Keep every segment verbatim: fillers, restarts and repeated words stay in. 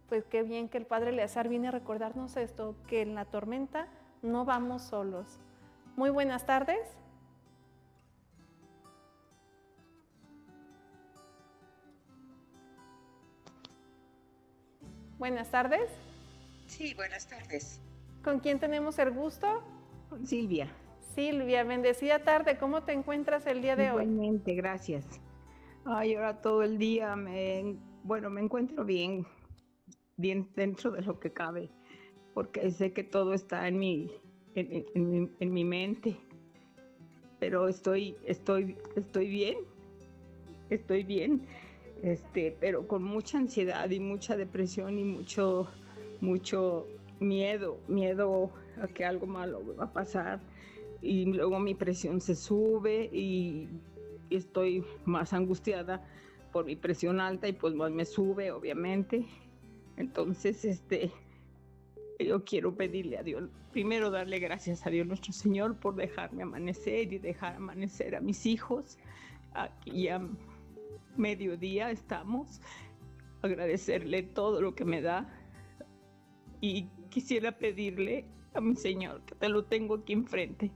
pues qué bien que el Padre Eleazar viene a recordarnos esto, que en la tormenta no vamos solos. Muy buenas tardes. Buenas tardes. Sí, buenas tardes. ¿Con quién tenemos el gusto? Con Silvia. Silvia, bendecida tarde. ¿Cómo te encuentras el día de hoy? Igualmente, gracias. Ay, ahora todo el día me, bueno, me encuentro bien, bien dentro de lo que cabe, porque sé que todo está en mi, en, en- en mi, en mi mente, pero estoy, estoy, estoy bien, estoy bien, este, pero con mucha ansiedad y mucha depresión y mucho, mucho miedo, miedo a que algo malo va a pasar. Y luego mi presión se sube y estoy más angustiada por mi presión alta y pues más me sube, obviamente. Entonces, este, yo quiero pedirle a Dios, primero darle gracias a Dios nuestro Señor por dejarme amanecer y dejar amanecer a mis hijos. Aquí ya mediodía estamos, agradecerle todo lo que me da y quisiera pedirle a mi Señor, que te lo tengo aquí enfrente,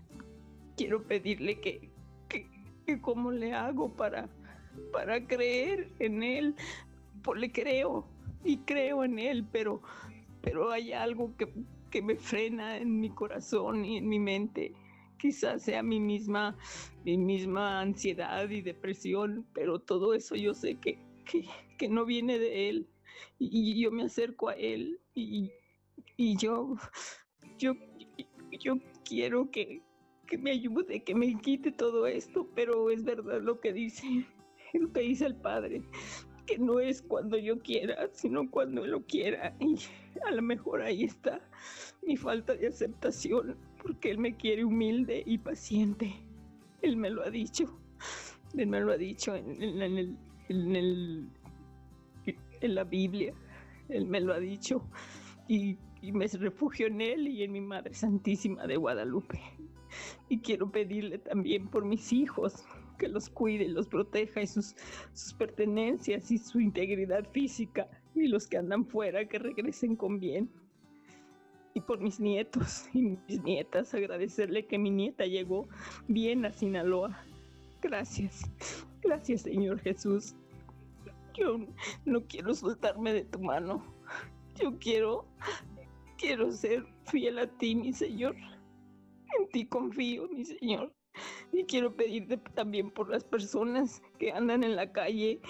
quiero pedirle que, que, que cómo le hago para, para creer en Él, pues le creo y creo en Él, pero, pero hay algo que, que me frena en mi corazón y en mi mente. Quizás sea mi misma, mi misma ansiedad y depresión, pero todo eso yo sé que, que, que no viene de Él. Y, y yo me acerco a Él y, y yo, yo, yo quiero que, que me ayude, que me quite todo esto, pero es verdad lo que dice, lo que dice el Padre, que no es cuando yo quiera, sino cuando Él lo quiera. Y a lo mejor ahí está mi falta de aceptación, porque Él me quiere humilde y paciente. Él me lo ha dicho, Él me lo ha dicho en, en, en el, en, el, en la Biblia, Él me lo ha dicho. Y, y me refugio en Él y en mi Madre Santísima de Guadalupe. Y quiero pedirle también por mis hijos, que los cuide, los proteja y sus, sus pertenencias y su integridad física, y los que andan fuera que regresen con bien. Y por mis nietos y mis nietas, agradecerle que mi nieta llegó bien a Sinaloa. Gracias, gracias Señor Jesús. Yo no quiero soltarme de tu mano. Yo quiero, quiero ser fiel a ti, mi Señor. En ti confío, mi Señor. Y quiero pedirte también por las personas que andan en la calle,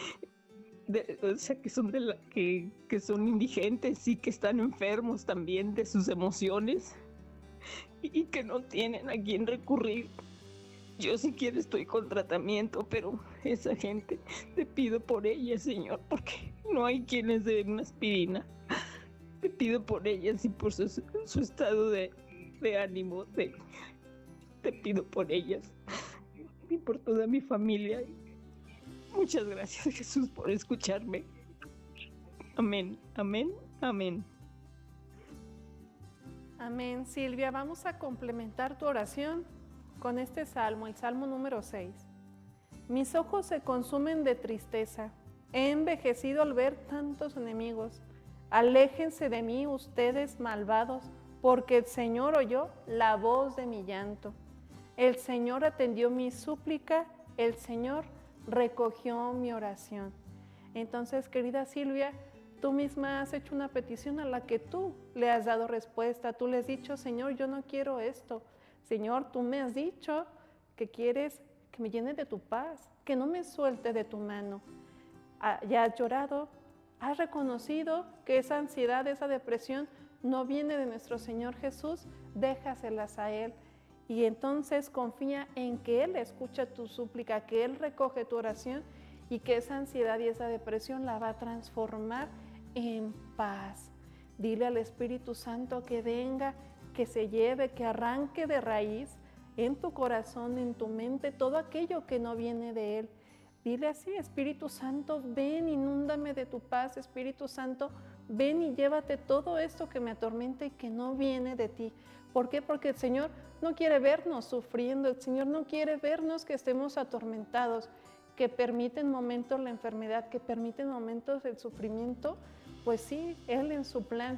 de, o sea, que son, de la, que, que son indigentes y que están enfermos también de sus emociones y, y que no tienen a quién recurrir. Yo si quiero estoy con tratamiento, pero esa gente, te pido por ella, Señor, porque no hay quien les dé una aspirina. Te pido por ellas y por su, su estado de, de ánimo, de, te pido por ellas y por toda mi familia. Muchas gracias, Jesús, por escucharme. Amén, amén, amén. Amén. Silvia, vamos a complementar tu oración con este salmo, el salmo número seis. Mis ojos se consumen de tristeza. He envejecido al ver tantos enemigos. Aléjense de mí, ustedes malvados, porque el Señor oyó la voz de mi llanto. El Señor atendió mi súplica, el Señor recogió mi oración. Entonces, querida Silvia, tú misma has hecho una petición a la que tú le has dado respuesta. Tú le has dicho, Señor, yo no quiero esto. Señor, tú me has dicho que quieres que me llene de tu paz, que no me suelte de tu mano. Ya has llorado, has reconocido que esa ansiedad, esa depresión no viene de nuestro Señor Jesús, déjaselas a Él. Y entonces confía en que Él escucha tu súplica, que Él recoge tu oración y que esa ansiedad y esa depresión la va a transformar en paz. Dile al Espíritu Santo que venga, que se lleve, que arranque de raíz en tu corazón, en tu mente, todo aquello que no viene de Él. Dile así, Espíritu Santo, ven, inúndame de tu paz. Espíritu Santo, ven y llévate todo esto que me atormenta y que no viene de ti. ¿Por qué? Porque el Señor no quiere vernos sufriendo, el Señor no quiere vernos que estemos atormentados, que permiten momentos la enfermedad, que permiten momentos el sufrimiento, pues sí, Él en su plan